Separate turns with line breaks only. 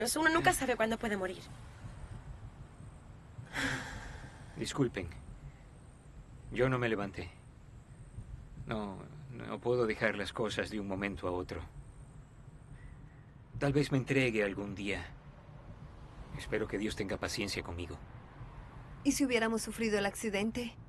Uno nunca sabe cuándo puede morir.
Disculpen. Yo no me levanté. No puedo dejar las cosas de un momento a otro. Tal vez me entregue algún día. Espero que Dios tenga paciencia conmigo.
¿Y si hubiéramos sufrido el accidente?